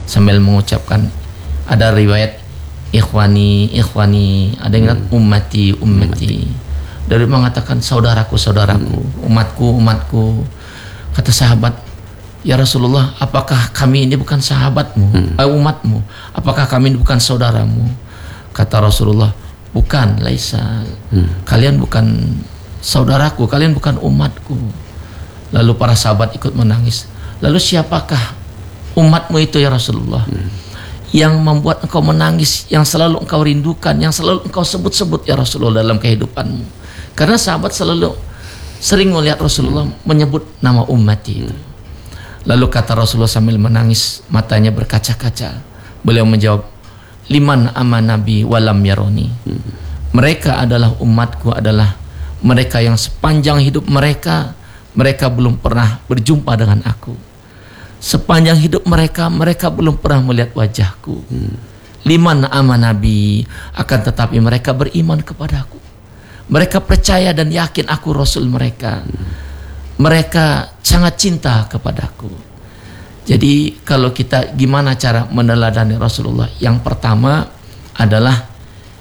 sambil mengucapkan, ada riwayat ikhwani, ada yang bilang ummati. Dari mengatakan saudaraku, umatku. Kata sahabat, ya Rasulullah, apakah kami ini bukan sahabatmu, umatmu? Apakah kami ini bukan saudaramu? Kata Rasulullah, bukan, laisa. Kalian bukan saudaraku, kalian bukan umatku. Lalu para sahabat ikut menangis. Lalu siapakah umatmu itu ya Rasulullah? Yang membuat engkau menangis, yang selalu engkau rindukan, yang selalu engkau sebut-sebut ya Rasulullah dalam kehidupanmu. Karena sahabat selalu sering melihat Rasulullah menyebut nama ummati itu. Lalu kata Rasulullah sambil menangis, matanya berkaca-kaca, beliau menjawab, liman amanabi walam yaroni. Mereka adalah umatku, adalah mereka yang sepanjang hidup mereka belum pernah berjumpa dengan aku. Sepanjang hidup mereka belum pernah melihat wajahku. Liman amanabi, akan tetapi mereka beriman kepadaku. Mereka percaya dan yakin aku Rasul mereka. Mereka sangat cinta kepadaku. Jadi kalau kita gimana cara meneladani Rasulullah? Yang pertama adalah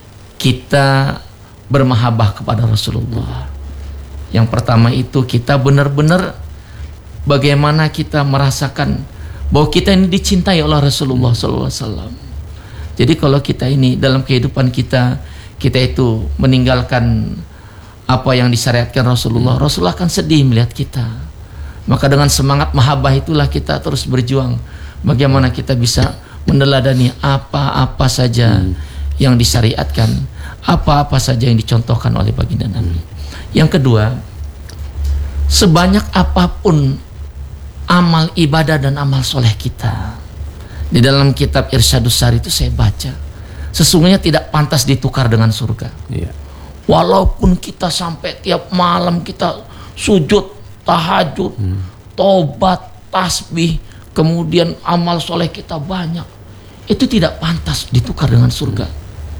kita bermahabbah kepada Rasulullah. Yang pertama itu kita benar-benar bagaimana kita merasakan bahwa kita ini dicintai oleh Rasulullah SAW. Jadi kalau kita ini dalam kehidupan kita itu meninggalkan apa yang disyariatkan Rasulullah akan sedih melihat kita. Maka dengan semangat mahabbah itulah kita terus berjuang bagaimana kita bisa meneladani apa-apa saja yang disyariatkan, apa-apa saja yang dicontohkan oleh baginda Nabi. Yang kedua, sebanyak apapun amal ibadah dan amal soleh kita, di dalam kitab Irsyadus Sari itu saya baca, sesungguhnya tidak pantas ditukar dengan surga. Walaupun kita sampai tiap malam kita sujud, tahajud, tobat, tasbih, kemudian amal soleh kita banyak, itu tidak pantas ditukar dengan surga.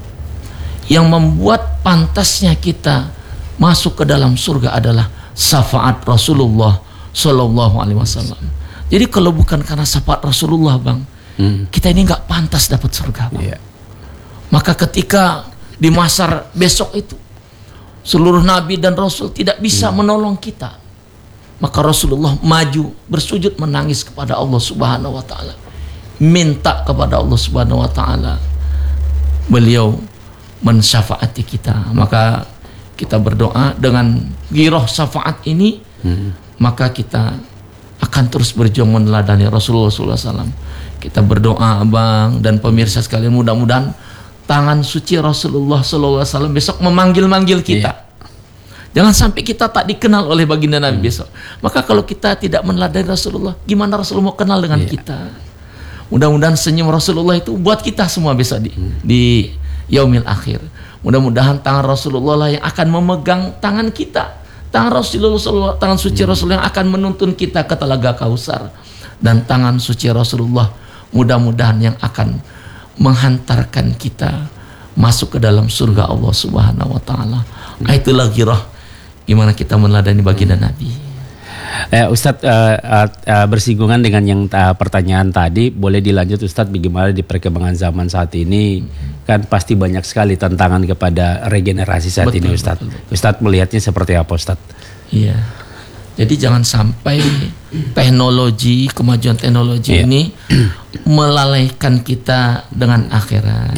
Yang membuat pantasnya kita masuk ke dalam surga adalah syafaat Rasulullah Sallallahu Alaihi Wasallam. Jadi kalau bukan karena syafaat Rasulullah, Bang, kita ini nggak pantas dapat surga, Bang. Maka ketika di mahsyar besok itu seluruh nabi dan rasul tidak bisa menolong kita, maka Rasulullah maju bersujud menangis kepada Allah Subhanahu wa taala, minta kepada Allah Subhanahu wa taala beliau mensyafaati kita. Maka kita berdoa dengan giroh syafaat ini, maka kita akan terus berjuang meneladani Rasulullah SAW. Kita berdoa, Bang, dan pemirsa sekalian, mudah-mudahan tangan suci Rasulullah SAW besok memanggil-manggil kita. Jangan sampai kita tak dikenal oleh baginda Nabi besok. Maka kalau kita tidak meneladani Rasulullah, gimana Rasulullah mau kenal dengan kita? Mudah-mudahan senyum Rasulullah itu buat kita semua besok di yaumil akhir. Mudah-mudahan tangan Rasulullah lah yang akan memegang tangan kita. Tangan Rasulullah, tangan suci Rasulullah yang akan menuntun kita ke Telaga Kausar. Dan tangan suci Rasulullah mudah-mudahan yang akan menghantarkan kita masuk ke dalam surga Allah Subhanahu wa taala. Itulah girah gimana kita meneladani baginda Nabi. Ustadz, bersinggungan dengan yang pertanyaan tadi, boleh dilanjut Ustadz, bagaimana di perkembangan zaman saat ini? Kan pasti banyak sekali tantangan kepada regenerasi saat ini, Ustadz. Ustadz melihatnya seperti apa, Ustadz? Iya. Jadi jangan sampai teknologi, kemajuan teknologi ini melalaikan kita dengan akhirat.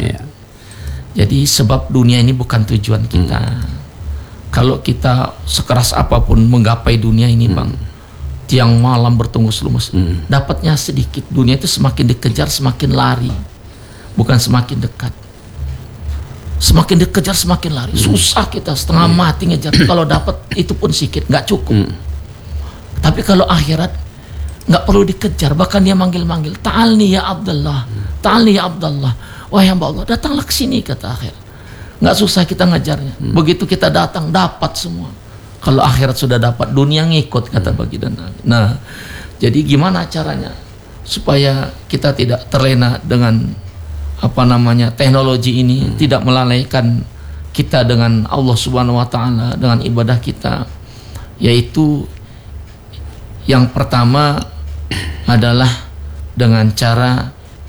Jadi sebab dunia ini bukan tujuan kita. Kalau kita sekeras apapun menggapai dunia ini, Bang, tiang malam bertunggus lumus, dapatnya sedikit. Dunia itu semakin dikejar semakin lari, bukan semakin dekat. Semakin dikejar semakin lari, susah kita setengah mati ngejar. Kalau dapat itu pun sedikit, nggak cukup. Tapi kalau akhirat nggak perlu dikejar, bahkan dia manggil-manggil, ta'alni ya Abdullah, ta'alni ya Abdullah, wahai hamba Allah, datanglah ke sini, kata akhirat. Nggak susah kita ngajarnya. Begitu kita datang, dapat semua. Kalau akhirat sudah dapat, dunia ngikut, kata baginda Nabi. Nah, jadi gimana caranya supaya kita tidak terlena dengan teknologi ini, tidak melalaikan kita dengan Allah Subhanahu wa taala, dengan ibadah kita? Yaitu yang pertama adalah dengan cara